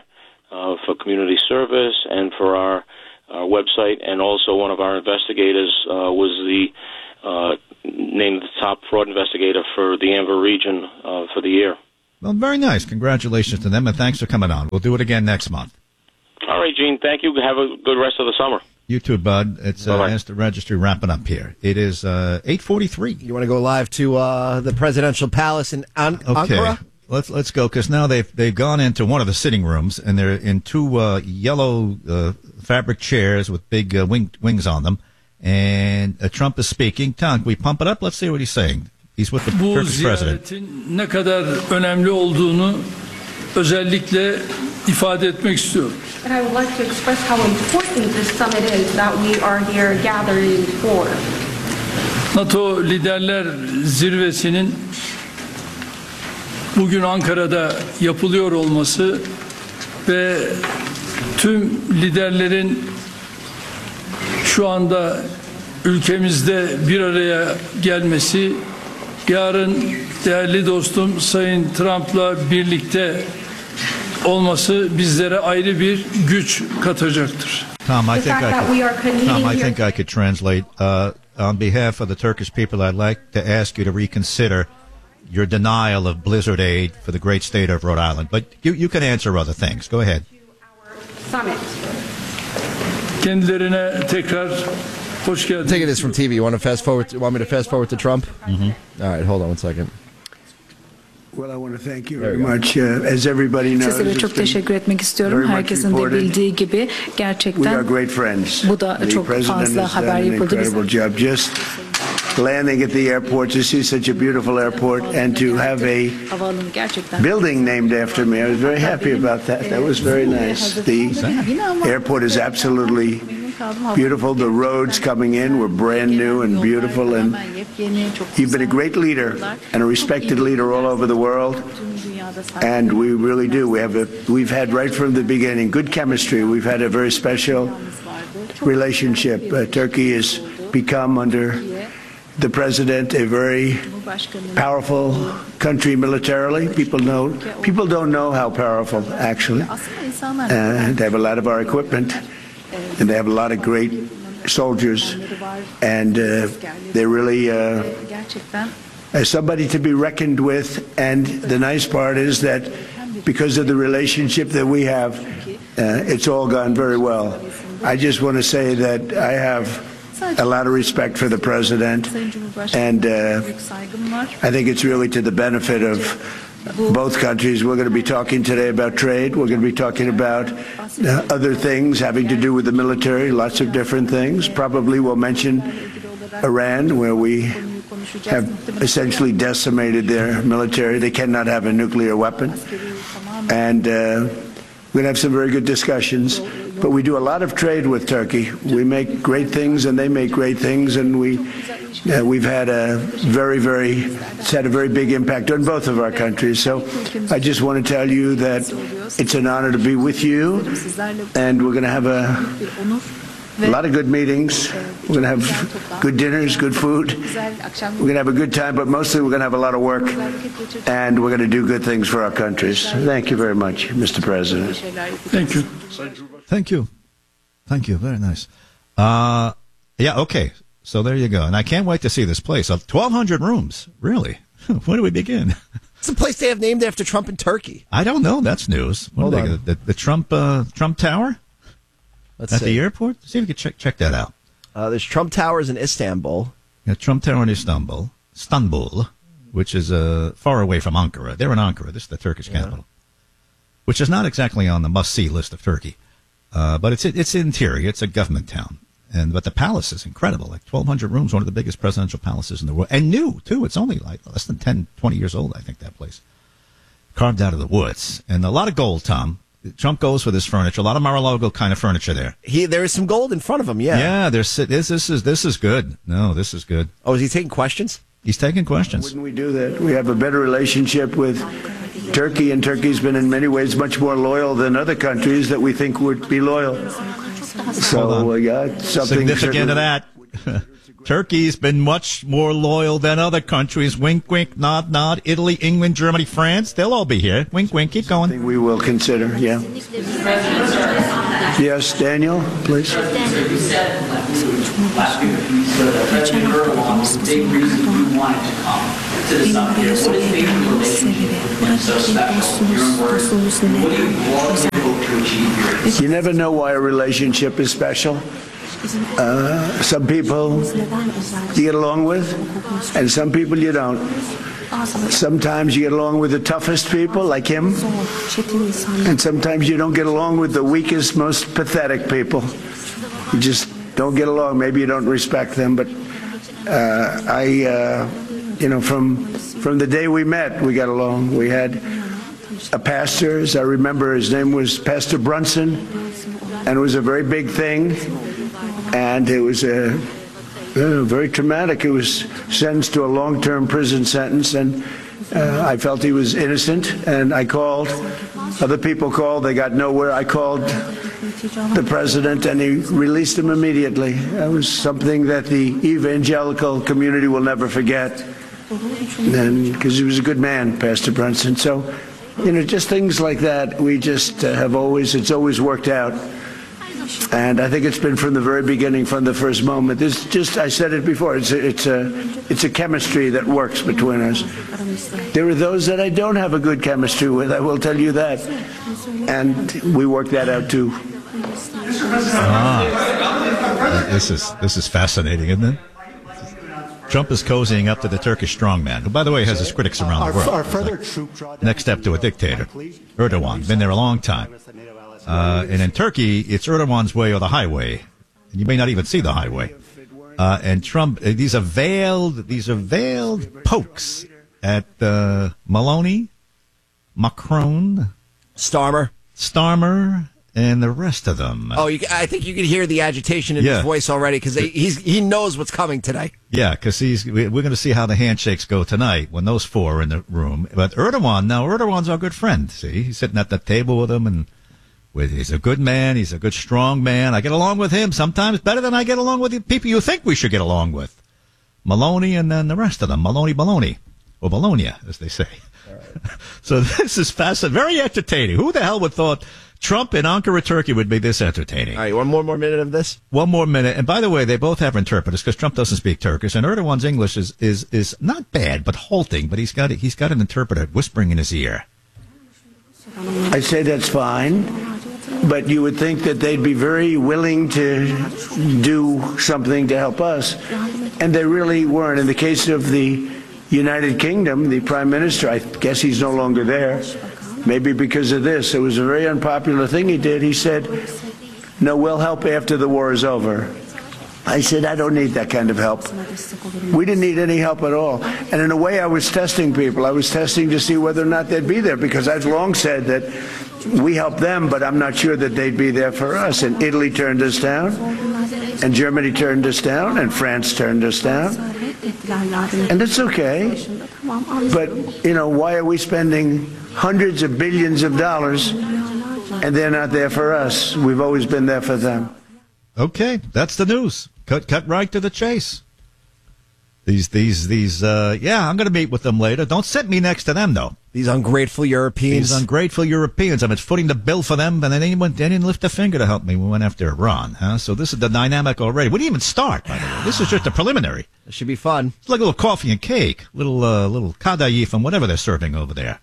uh, for community service and for our, our website. And also one of our investigators uh, was the uh, named the top fraud investigator for the Anver region uh, for the year. Well, very nice. Congratulations to them, and thanks for coming on. We'll do it again next month. All right, Gene. Thank you. Have a good rest of the summer. You too, Bud. It's uh, Ask the Registry wrapping up here. It is uh, eight forty-three. You want to go live to uh, the presidential palace in An- okay. Ankara? Let's let's go, because now they've they've gone into one of the sitting rooms, and they're in two uh, yellow uh, fabric chairs with big uh, wing, wings on them. And uh, Trump is speaking. Tom, can we pump it up? Let's see what he's saying. He's with the Bu Turkish president. ziyaretin ne kadar önemli olduğunu özellikle ifade etmek istiyorum. And I would like to express how important this summit is that we are here gathering for. NATO Liderler Zirvesi'nin bugün Ankara'da yapılıyor olması ve tüm liderlerin şu anda ülkemizde bir araya gelmesi, yarın değerli dostum Sayın Trump'la birlikte olması bizlere ayrı bir güç katacaktır. Tom, I think I could, Tom, I think I could translate. Uh, on behalf of the Turkish people, I'd like to ask you to reconsider your denial of blizzard aid for the great state of Rhode Island. But you, you can answer other things. Go ahead. Summit. Kendilerine tekrar hoş geldiniz. Taking this from T V. You want to fast forward? To, want me to fast forward to Trump? Mm-hmm. All right, hold on one second. Well, I want to thank you very much. Uh, as everybody knows, Sizlere çok teşekkür etmek istiyorum. Herkesin de bildiği gibi gerçekten we are great friends. Bu da çok fazla haber yapıldı. Job. Just landing at the airport to see such a beautiful airport and to have a building named after me. I was very happy about that. That was very nice. The airport is absolutely beautiful. The roads coming in were brand new and beautiful, and you've been a great leader and a respected leader all over the world. And we really do. We have a, we've had right from the beginning good chemistry. We've had a very special relationship. Uh, Turkey has become, under the president, a very powerful country militarily. People know, people don't know how powerful, actually. Uh, they have a lot of our equipment, and they have a lot of great soldiers, and uh, they're really uh, as somebody to be reckoned with. And the nice part is that because of the relationship that we have, uh, it's all gone very well. I just want to say that I have a lot of respect for the president, and uh, I think it's really to the benefit of both countries. We're going to be talking today about trade. We're going to be talking about uh, other things having to do with the military, lots of different things. Probably we'll mention Iran, where we have essentially decimated their military. They cannot have a nuclear weapon. And uh, we're going to have some very good discussions. But we do a lot of trade with Turkey. We make great things, and they make great things, and we uh, we've had a very, very it's had a very big impact on both of our countries. So I just want to tell you that it's an honor to be with you, and we're going to have a a lot of good meetings. We're going to have good dinners, good food. We're going to have a good time, but mostly we're going to have a lot of work, and we're going to do good things for our countries. Thank you very much, Mister President. Thank you. Thank you. Thank you. Very nice. Uh, yeah, okay. So there you go. And I can't wait to see this place. twelve hundred rooms. Really? Where do we begin? It's a place they have named after Trump in Turkey. I don't know. That's news. What Hold are they, on. the, the Trump uh, Trump Tower? Let's At see. the airport? See if we can check check that out. Uh, there's Trump Towers in Istanbul. Yeah, Trump Tower in Istanbul. Istanbul, which is uh, far away from Ankara. They're in Ankara. This is the Turkish capital. Which is not exactly on the must-see list of Turkey. Uh, but it's it's interior. It's a government town. And But the palace is incredible. Like twelve hundred rooms, one of the biggest presidential palaces in the world. And new, too. It's only like less than ten, twenty years old, I think, that place. Carved out of the woods. And a lot of gold, Tom. Trump goes for this furniture. A lot of Mar-a-Lago kind of furniture there. He There is some gold in front of him, yeah. Yeah, there's, this, this, is, this is good. No, this is good. Oh, is he taking questions? He's taking questions. Wouldn't we do that? We have a better relationship with Turkey, and Turkey's been in many ways much more loyal than other countries that we think would be loyal. So we got something significant of that. Turkey's been much more loyal than other countries. Wink, wink, nod, nod. Italy, England, Germany, France, they'll all be here. Wink, wink, keep going. I think we will consider, yeah. Yes, Daniel, please. You said last week, President Erdogan was a big reason you wanted to come to the summit here. What is the relationship with so special? Your own words. What do you want to hope to achieve here? You never know why a relationship is special. Uh, some people you get along with, and some people you don't. Sometimes you get along with the toughest people, like him, and sometimes you don't get along with the weakest, most pathetic people. You just don't get along. Maybe you don't respect them, but uh, I, uh, you know, from from the day we met, we got along. We had a pastor, as I remember, his name was Pastor Brunson, and it was a very big thing, and it was a Uh, very traumatic. He was sentenced to a long-term prison sentence, and uh, I felt he was innocent, and I called. Other people called. They got nowhere. I called the president, and he released him immediately. That was something that the evangelical community will never forget, and because he was a good man, Pastor Brunson. So, you know, just things like that, we just uh, have always, it's always worked out. And I think it's been from the very beginning, from the first moment. This just, I said it before, it's a, it's a, it's a chemistry that works between us. There are those that I don't have a good chemistry with, I will tell you that. And we work that out too. Ah, this is, this is fascinating, isn't it? Trump is cozying up to the Turkish strongman, who, by the way, has his critics around the world. Our further like, troop drawdown. Next step to a dictator. Erdogan, been there a long time. Uh, and in Turkey, it's Erdogan's way or the highway. And you may not even see the highway. Uh, and Trump, uh, these are veiled, these are veiled pokes at uh, Maloney, Macron, Starmer, Starmer, and the rest of them. Oh, you, I think you can hear the agitation in Yeah. his voice already because he's he knows what's coming today. Yeah, because he's we- we're going to see how the handshakes go tonight when those four are in the room. But Erdogan, now Erdogan's our good friend. See, he's sitting at the table with him, and with he's a good man. He's a good, strong man. I get along with him sometimes better than I get along with the people you think we should get along with. Maloney and then the rest of them. Maloney, Baloney, or Bologna, as they say. Right. So this is fascinating, very entertaining. Who the hell would thought Trump in Ankara, Turkey would be this entertaining? All right, one more, more minute of this? One more minute. And by the way, they both have interpreters because Trump doesn't speak Turkish, and Erdogan's English is, is, is not bad, but halting. But he's got he's got an interpreter whispering in his ear. I say that's fine, but you would think that they'd be very willing to do something to help us, and they really weren't. In the case of the United Kingdom, the Prime Minister, I guess he's no longer there, maybe because of this. It was a very unpopular thing he did. He said, no, we'll help after the war is over. I said, I don't need that kind of help. We didn't need any help at all. And in a way, I was testing people. I was testing to see whether or not they'd be there, because I've long said that we helped them, but I'm not sure that they'd be there for us. And Italy turned us down, and Germany turned us down, and France turned us down. And it's okay. But, you know, why are we spending hundreds of billions of dollars and they're not there for us? We've always been there for them. Okay, that's the news. Cut, cut right to the chase. These, these, these. Uh, yeah, I'm going to meet with them later. Don't sit me next to them, though. These ungrateful Europeans. These ungrateful Europeans. I mean, footing the bill for them, and they didn't, they didn't lift a finger to help me. We went after Iran, huh? So this is the dynamic already. We didn't even start, by the way. This is just a preliminary. It should be fun. It's like a little coffee and cake, little, uh, little kadayif and whatever they're serving over there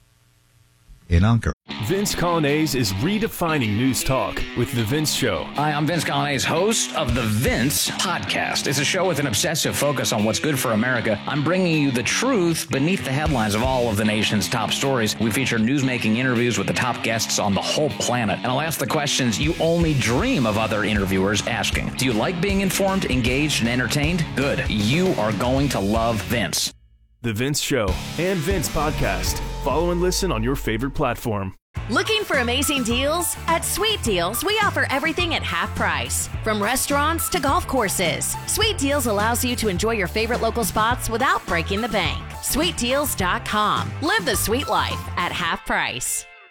in Ankara. Vince Coglianese is redefining news talk with The Vince Show. Hi, I'm Vince Coglianese, host of The Vince Podcast. It's a show with an obsessive focus on what's good for America. I'm bringing you the truth beneath the headlines of all of the nation's top stories. We feature newsmaking interviews with the top guests on the whole planet. And I'll ask the questions you only dream of other interviewers asking. Do you like being informed, engaged, and entertained? Good. You are going to love Vince. The Vince Show and Vince Podcast. Follow and listen on your favorite platform. Looking for amazing deals? At Sweet Deals, we offer everything at half price. From restaurants to golf courses, Sweet Deals allows you to enjoy your favorite local spots without breaking the bank. sweet deals dot com. Live the sweet life at half price.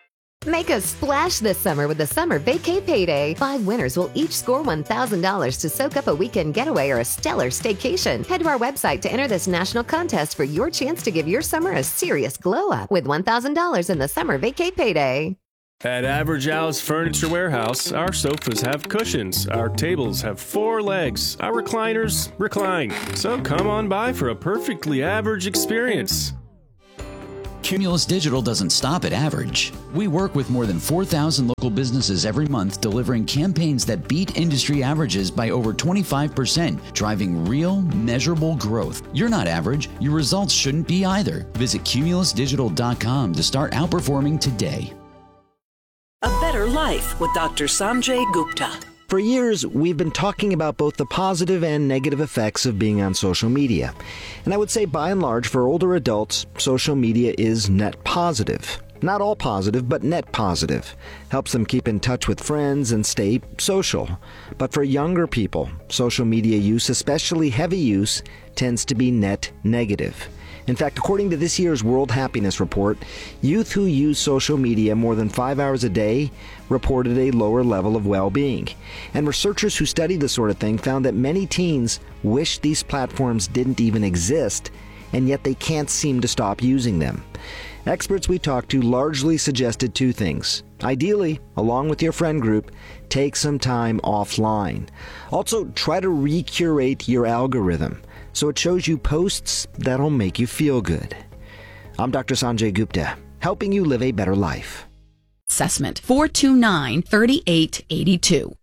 Make a splash this summer with the Summer Vacay Payday. Five winners will each score one thousand dollars to soak up a weekend getaway or a stellar staycation. Head to our website to enter this national contest for your chance to give your summer a serious glow-up with one thousand dollars in the Summer Vacay Payday. At Average House Furniture Warehouse, our sofas have cushions, our tables have four legs, our recliners recline. So come on by for a perfectly average experience. Cumulus Digital doesn't stop at average. We work with more than four thousand local businesses every month, delivering campaigns that beat industry averages by over twenty-five percent, driving real, measurable growth. You're not average. Your results shouldn't be either. Visit cumulus digital dot com to start outperforming today. A Better Life with Doctor Sanjay Gupta. For years, we've been talking about both the positive and negative effects of being on social media. And I would say, by and large, for older adults, social media is net positive. Not all positive, but net positive. Helps them keep in touch with friends and stay social. But for younger people, social media use, especially heavy use, tends to be net negative. In fact, according to this year's World Happiness Report, youth who use social media more than five hours a day reported a lower level of well-being. And researchers who studied this sort of thing found that many teens wish these platforms didn't even exist, and yet they can't seem to stop using them. Experts we talked to largely suggested two things. Ideally, along with your friend group, take some time offline. Also, try to recurate your algorithm so it shows you posts that'll make you feel good. I'm Doctor Sanjay Gupta, helping you live a better life. Assessment four two nine, three eight eight two.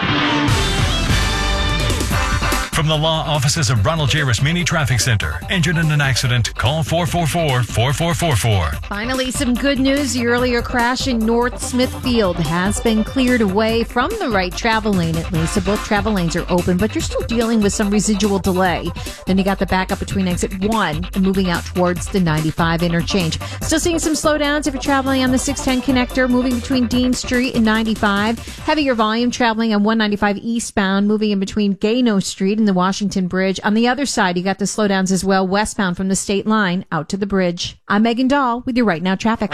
From the law offices of Ronald J. Rasmini Traffic Center. Injured in an accident? Call four four four, four four four four. Finally, some good news. The earlier crash in North Smithfield has been cleared away from the right travel lane, at least. So both travel lanes are open, but you're still dealing with some residual delay. Then you got the backup between exit one and moving out towards the ninety-five interchange. Still seeing some slowdowns if you're traveling on the six ten connector, moving between Dean Street and ninety-five. Heavier volume traveling on one ninety-five eastbound, moving in between Gano Street and the Washington Bridge. On the other side, you got the slowdowns as well, westbound from the state line out to the bridge. I'm Megan Dahl with your Right Now traffic.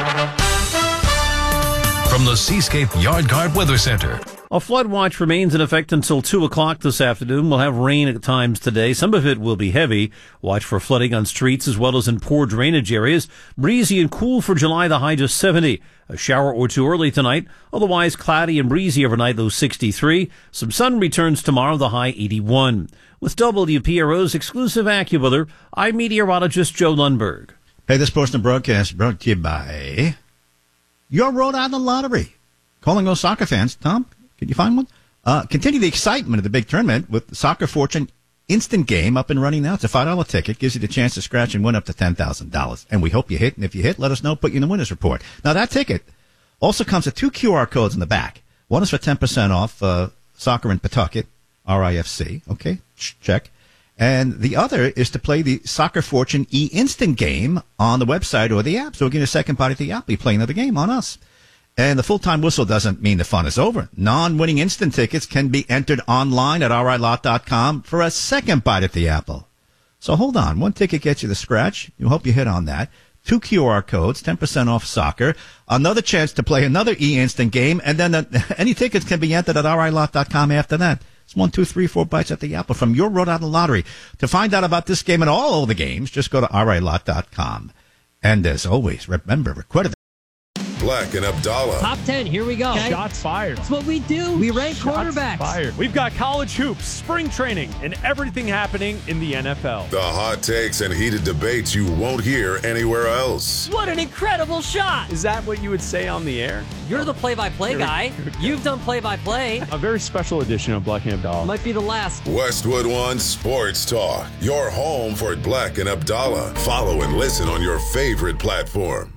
From the Seascape Yard Guard Weather Center. A flood watch remains in effect until two o'clock this afternoon. We'll have rain at times today. Some of it will be heavy. Watch for flooding on streets as well as in poor drainage areas. Breezy and cool for July, the high just seventy. A shower or two early tonight. Otherwise cloudy and breezy overnight, low sixty-three. Some sun returns tomorrow, the high eighty-one. With W P R O's exclusive AccuWeather, I'm meteorologist Joe Lundberg. Hey, this portion of broadcast brought to you by your Rhode Island Lottery. Calling those soccer fans. Tom, can you find one? Uh, continue the excitement of the big tournament with the Soccer Fortune Instant Game up and running now. It's a five dollar ticket. Gives you the chance to scratch and win up to ten thousand dollars. And we hope you hit. And if you hit, let us know. Put you in the winner's report. Now, that ticket also comes with two Q R codes in the back. One is for ten percent off uh, soccer in Pawtucket, R I F C. Okay, check. And the other is to play the Soccer Fortune E-Instant Game on the website or the app. So we'll give you a second bite at the app. We play another game on us. And the full-time whistle doesn't mean the fun is over. Non-winning instant tickets can be entered online at R I lot dot com for a second bite at the apple. So hold on. One ticket gets you the scratch. We hope you hit on that. Two Q R codes, ten percent off soccer. Another chance to play another E-Instant Game. And then uh, any tickets can be entered at R I lot dot com after that. It's one, two, three, four bites at the apple from your Rhode Island Lottery. To find out about this game and all of the games, just go to R I lot dot com. And as always, remember, recorded. Black and Abdallah. Top ten, here we go. Okay. Shots fired. That's what we do. We rank Shots quarterbacks. fired. We've got college hoops, spring training, and everything happening in the N F L. The hot takes and heated debates you won't hear anywhere else. What an incredible shot. Is that what you would say on the air? You're the play-by-play guy. You've done play-by-play. A very special edition of Black and Abdallah. Might be the last. Westwood One Sports Talk. Your home for Black and Abdallah. Follow and listen on your favorite platform.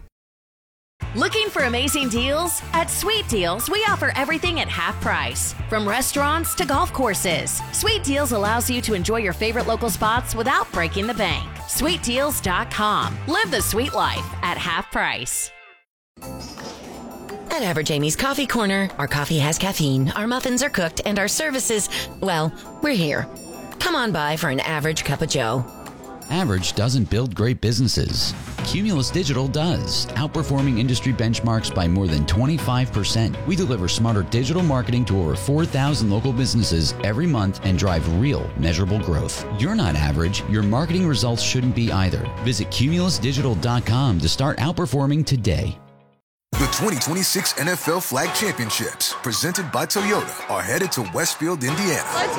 Looking for amazing deals? At Sweet Deals, we offer everything at half price. From restaurants to golf courses, Sweet Deals allows you to enjoy your favorite local spots without breaking the bank. sweet deals dot com. Live the sweet life at half price. At Average Amy's Coffee Corner, our coffee has caffeine, our muffins are cooked, and our services, well, we're here. Come on by for an average cup of joe. Average doesn't build great businesses. Cumulus Digital does, outperforming industry benchmarks by more than twenty-five percent. We deliver smarter digital marketing to over four thousand local businesses every month and drive real, measurable growth. You're not average. Your marketing results shouldn't be either. Visit cumulus digital dot com to start outperforming today. The twenty twenty-six N F L Flag Championships, presented by Toyota, are headed to Westfield, Indiana. Let's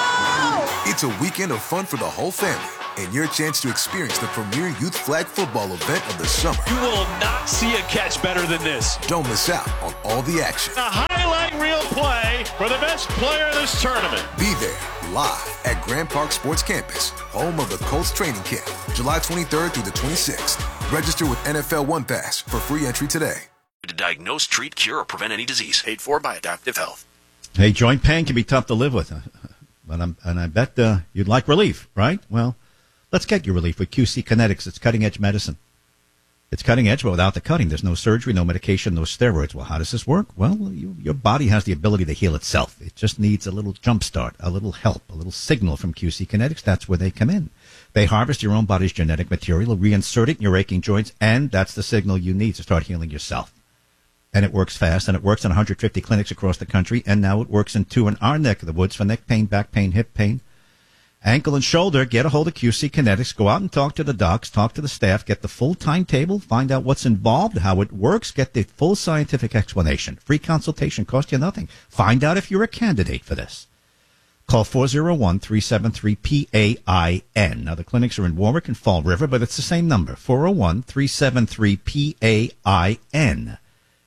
go! It's a weekend of fun for the whole family and your chance to experience the premier youth flag football event of the summer. You will not see a catch better than this. Don't miss out on all the action. A highlight reel play for the best player in this tournament. Be there, live at Grand Park Sports Campus, home of the Colts training camp, July twenty-third through the twenty-sixth. Register with N F L One Pass for free entry today. To diagnose, treat, cure, or prevent any disease. Paid for by Adaptive Health. Hey, joint pain can be tough to live with, but I'm, and I bet uh, you'd like relief, right? Well, let's get your relief with Q C Kinetics. It's cutting-edge medicine. It's cutting-edge, but without the cutting. There's no surgery, no medication, no steroids. Well, how does this work? Well, you, your body has the ability to heal itself. It just needs a little jump start, a little help, a little signal from Q C Kinetics. That's where they come in. They harvest your own body's genetic material, reinsert it in your aching joints, and that's the signal you need to start healing yourself. And it works fast, and it works in one hundred fifty clinics across the country, and now it works in two in our neck of the woods for neck pain, back pain, hip pain, ankle and shoulder. Get a hold of Q C Kinetics. Go out and talk to the docs, talk to the staff, get the full timetable, find out what's involved, how it works, get the full scientific explanation. Free consultation, cost you nothing. Find out if you're a candidate for this. Call four oh one, three seven three, P A I N. Now, the clinics are in Warwick and Fall River, but it's the same number, four oh one, three seven three, P A I N.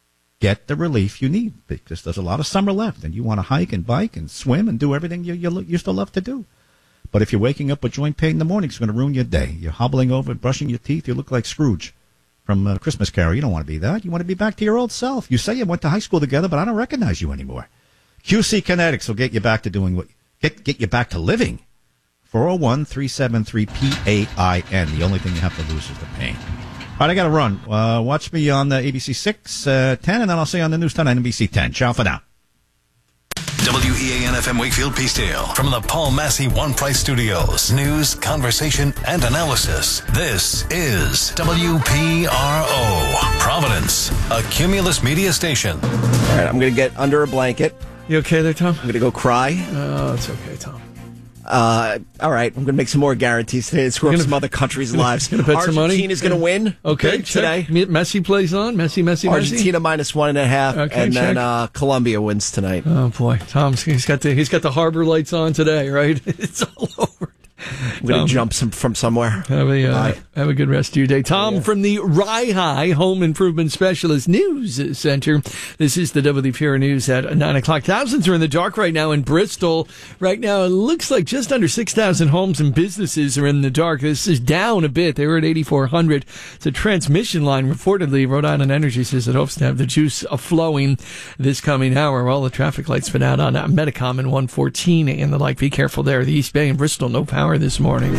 Get the relief you need, because there's a lot of summer left, and you want to hike and bike and swim and do everything you, you used to love to do. But if you're waking up with joint pain in the morning, it's going to ruin your day. You're hobbling over, brushing your teeth. You look like Scrooge from uh, Christmas Carol. You don't want to be that. You want to be back to your old self. You say you went to high school together, but I don't recognize you anymore. Q C Kinetics will get you back to doing what get get you back to living. four oh one, three seven three, P A I N. The only thing you have to lose is the pain. All right, I got to run. Uh, watch me on the A B C six, uh, ten, and then I'll see you on the News tonight, N B C ten. Ciao for now. W E A N F M Wakefield Peacedale from the Paul Massey One Price Studios. News, conversation, and analysis. This is W P R O, Providence, a Cumulus media station. All right, I'm going to get under a blanket. You okay there, Tom? I'm going to go cry. Oh, it's okay, Tom. Uh, all right, I'm going to make some more guarantees today. Screw up some other countries' lives. Going to bet some money? Argentina's going to win. Okay, today. Messi plays on. Messi, Messi, Messi. Argentina minus one and a half, okay, and check. then uh, Colombia wins tonight. Oh boy, Tom's he's got the he's got the harbor lights on today, right? It's all over. I'm going to jump some from somewhere. Have a, uh, have a good rest of your day. Tom yeah. from the Rye High Home Improvement Specialist News Center. This is the W P R News at nine o'clock. Thousands are in the dark right now in Bristol. Right now, it looks like just under six thousand homes and businesses are in the dark. This is down a bit. They were at eighty-four hundred. It's a transmission line. Reportedly, Rhode Island Energy says it hopes to have the juice flowing this coming hour. Well, the traffic lights been out on Medicom and one fourteen and the like. Be careful there. The East Bay and Bristol, no power this morning.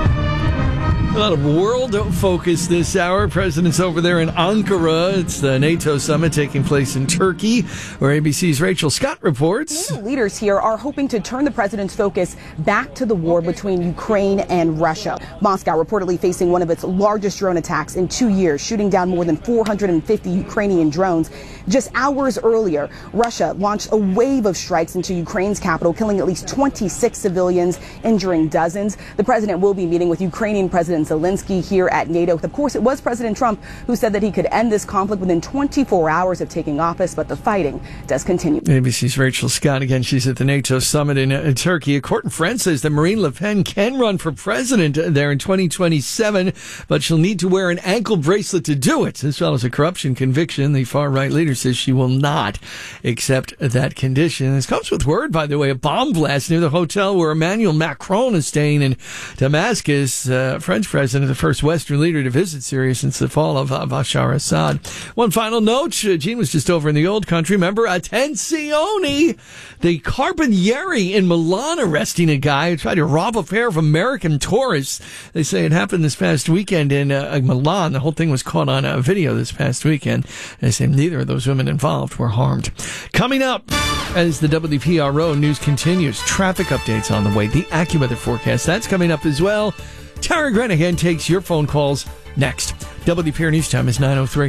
A lot of world focus this hour. President's over there in Ankara. It's the NATO summit taking place in Turkey, where A B C's Rachel Scott reports. NATO leaders here are hoping to turn the president's focus back to the war between Ukraine and Russia. Moscow reportedly facing one of its largest drone attacks in two years, shooting down more than four hundred fifty Ukrainian drones. Just hours earlier, Russia launched a wave of strikes into Ukraine's capital, killing at least twenty-six civilians, injuring dozens. The president will be meeting with Ukrainian President Zelensky here at NATO. Of course, it was President Trump who said that he could end this conflict within twenty-four hours of taking office, but the fighting does continue. A B C's Rachel Scott again. She's at the NATO summit in uh, Turkey. A court in France says that Marine Le Pen can run for president there in twenty twenty-seven, but she'll need to wear an ankle bracelet to do it. As well as a corruption conviction, the far-right leader says she will not accept that condition. This comes with word, by the way, a bomb blast near the hotel where Emmanuel Macron is staying in Damascus. Uh, French president, the first Western leader to visit Syria since the fall of uh, Bashar Assad. One final note, uh, Gene was just over in the old country. Remember, Attenzione, the Carabinieri in Milan arresting a guy who tried to rob a pair of American tourists. They say it happened this past weekend in uh, Milan. The whole thing was caught on a video this past weekend. They say neither of those women involved were harmed. Coming up, as the W P R O news continues, traffic updates on the way, the AccuWeather forecast, that's coming up as well. Tara Grenihan takes your phone calls next. W P R News Time is nine oh three.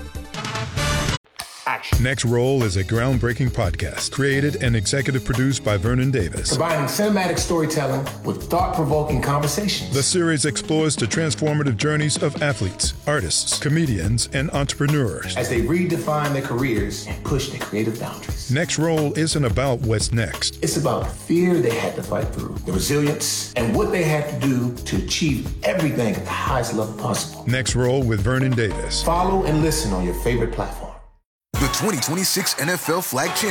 Next Roll is a groundbreaking podcast created and executive produced by Vernon Davis. Combining cinematic storytelling with thought-provoking conversations. The series explores the transformative journeys of athletes, artists, comedians, and entrepreneurs as they redefine their careers and push their creative boundaries. Next Roll isn't about what's next. It's about the fear they had to fight through, the resilience, and what they had to do to achieve everything at the highest level possible. Next Roll with Vernon Davis. Follow and listen on your favorite platform. The twenty twenty-six N F L Flag Championship